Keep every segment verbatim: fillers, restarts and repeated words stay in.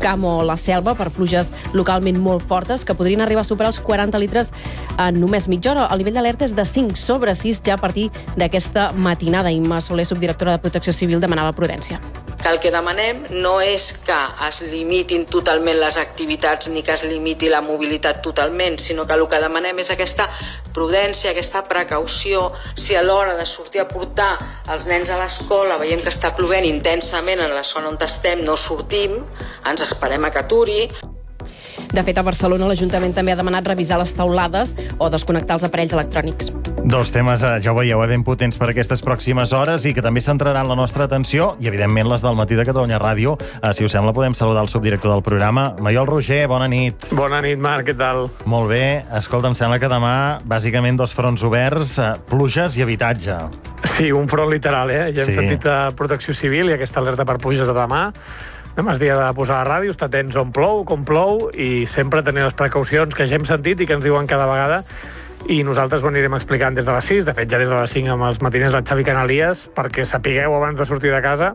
Camp o la Selva per pluges localment molt fortes que podrien arribar a superar els quaranta litres en només mitja hora. El nivell d'alerta és de cinc sobre sis ja a partir d'aquesta matinada. Imma Soler, subdirectora de Protecció Civil, demanava prudència. Que el que demanem no és que es limitin totalment les activitats ni que es limiti la mobilitat totalment, sinó que el que demanem és aquesta prudència, aquesta precaució. Si a l'hora de sortir a portar els nens a l'escola veiem que està plovent intensament en la zona on estem, no sortim, ens esperem a que aturi. De fet, a Barcelona l'Ajuntament també ha demanat revisar les taulades o desconnectar els aparells electrònics. Dos temes, ja ho veieu, ben potents per aquestes pròximes hores i que també centraran la nostra atenció i, evidentment, les del Matí de Catalunya Ràdio. Si us sembla, podem saludar el subdirector del programa. Maiol Roger, bona nit. Bona nit, Marc, què tal? Molt bé. Escolta, em sembla que demà, bàsicament, dos fronts oberts, pluges i habitatge. Sí, un front literal, eh? Ja hem Sí. sentit a Protecció Civil i aquesta alerta per pluges de demà. Demà és dia de posar la ràdio, estar atents on plou, com plou, i sempre tenir les precaucions que ja hem sentit i que ens diuen cada vegada. I nosaltres ho anirem explicant des de les sis, de fet ja des de les cinc amb els matiners del Xavi Canalies, perquè sapigueu abans de sortir de casa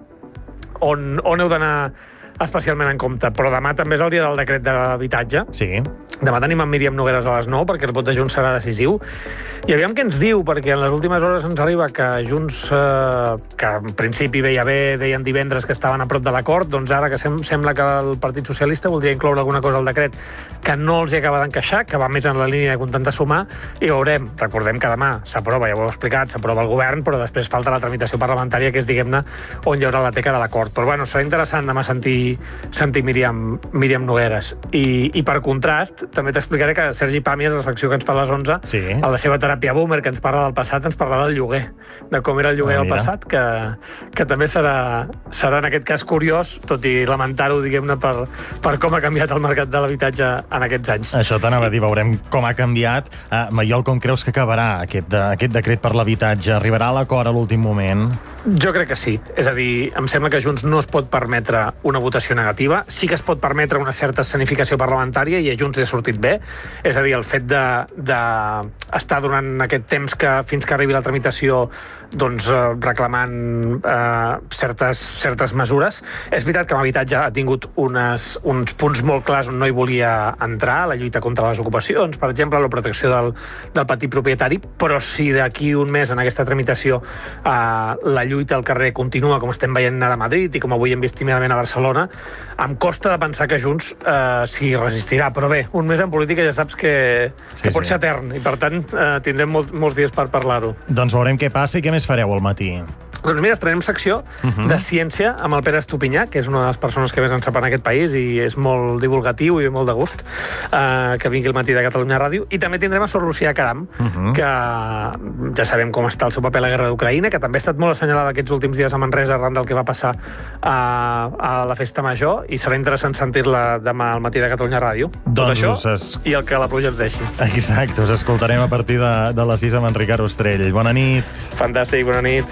on, on heu d'anar especialment en compte. Però demà també és el dia del decret d'habitatge. Sí. Demà tenim en Míriam Nogueres a les nou, perquè el vot de Junts serà decisiu. I aviam què ens diu, perquè en les últimes hores ens arriba que Junts, eh, que en principi veia bé, deien divendres que estaven a prop de l'acord, doncs ara que sem sembla que el Partit Socialista voldria incloure alguna cosa al decret que no els hi acaba d'encaixar, que va més en la línia de contentar sumar, i veurem. Recordem que demà s'aprova, ja ho heu explicat, s'aprova el govern, però després falta la tramitació parlamentària, que és, diguem-ne, on hi haurà la teca de l'acord. Però bueno, serà interessant demà sentir, sentir Míriam, Míriam Nogueres. I, I per contrast, també t'explicaré que Sergi Pàmies, la secció que ens fa a les onze, Sí. a la seva teràpia boomer, que ens parla del passat, ens parlarà del lloguer, de com era el lloguer Ah, del mira. passat, que, que també serà, serà en aquest cas curiós, tot i lamentar-ho, diguem-ne, per, per com ha canviat el mercat de l'habitatge en aquests anys. Això t'anava a dir, veurem com ha canviat. Uh, Maiol, com creus que acabarà aquest, de, aquest decret per l'habitatge? Arribarà a l'acord a l'últim moment? Jo crec que sí. És a dir, em sembla que Junts no es pot permetre una votació negativa. Sí que es pot permetre una certa escenificació parlamentària i a Junts li ha sortit bé. És a dir, el fet de, de estar durant aquest temps que fins que arribi la tramitació doncs, eh, reclamant eh, certes, certes mesures. És veritat que l'habitatge ha tingut unes, uns punts molt clars on no hi volia entrar, la lluita contra les ocupacions, per exemple, la protecció del, del petit propietari, però si d'aquí un mes en aquesta tramitació eh, la lluita al carrer continua, com estem veient ara a Madrid i com avui hem vist tímidament a Barcelona, em costa de pensar que Junts eh, s'hi resistirà. Però bé, un mes en política ja saps que, Sí, que pot sí. ser etern i, per tant, eh, tindrem molt, molts dies per parlar-ho. Doncs veurem què passa i què més fareu al matí. Doncs mira, estrenem secció Mhm. de ciència amb el Pere Estupinyà, que és una de les persones que més ens sap en aquest país i és molt divulgatiu i molt de gust, eh, que vingui el Matí de Catalunya Ràdio. I també tindrem a Sor Lucía Caram, Mhm. que ja sabem com està el seu paper a la guerra d'Ucraïna, que també ha estat molt assenyalada aquests últims dies a Manresa arran del que va passar a, a la festa major, i serà interessant sentir-la demà al Matí de Catalunya Ràdio. Tot Doncs això us es- i el que la pluja ens deixi. Exacte, us escoltarem a partir de, de les sis amb en Ricard Ostrell. Bona nit. Fantàstic, bona nit.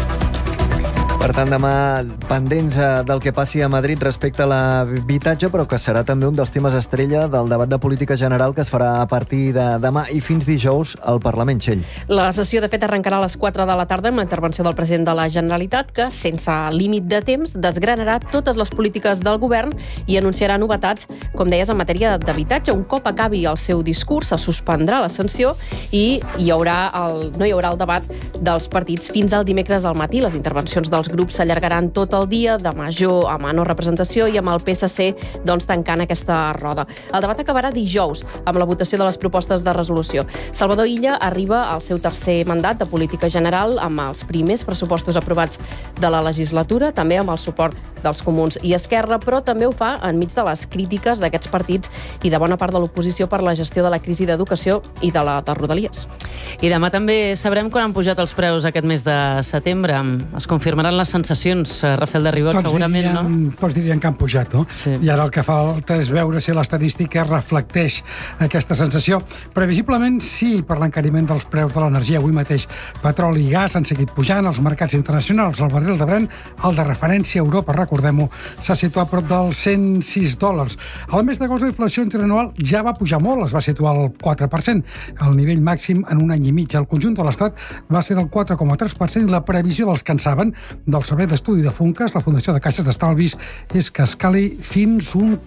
Per tant, demà pendents eh, del que passi a Madrid respecte a l'habitatge, però que serà també un dels temes estrella del debat de política general que es farà a partir de demà i fins dijous al Parlament, Txell. La sessió, de fet, arrencarà a les quatre de la tarda amb la intervenció del president de la Generalitat, que, sense límit de temps, desgranarà totes les polítiques del govern i anunciarà novetats, com deies, en matèria d'habitatge. Un cop acabi el seu discurs, se suspendrà la sanció i hi haurà el, no hi haurà el debat dels partits fins al dimecres al matí. Les intervencions dels grups s'allargaran tot el dia, de major a menor representació, i amb el P S C doncs, tancant aquesta roda. El debat acabarà dijous amb la votació de les propostes de resolució. Salvador Illa arriba al seu tercer mandat de política general amb els primers pressupostos aprovats de la legislatura, també amb el suport dels Comuns i Esquerra, però també ho fa enmig de les crítiques d'aquests partits i de bona part de l'oposició per la gestió de la crisi d'educació i de la de Rodalies. I demà també sabrem quan han pujat els preus aquest mes de setembre. Es confirmaran les sensacions, Rafael de Ribot, segurament, dirien, no? Tots dirien que han pujat, no? Sí. I ara el que falta és veure si l'estadística reflecteix aquesta sensació. Previsiblement sí, per l'encariment dels preus de l'energia. Avui mateix petroli i gas han seguit pujant, els mercats internacionals, el barril de Brent, el de referència a Europa, recordem-ho, s'ha situat a prop dels cent sis dòlars. Al mes d'agost la inflació interanual ja va pujar molt, es va situar al quatre per cent, el nivell màxim en un any i mig. El conjunt de l'Estat va ser del quatre coma tres per cent i la previsió dels que en saben del Servei d'Estudi de Funques, la Fundació de Caixes d'Estalvis, és que escali fins un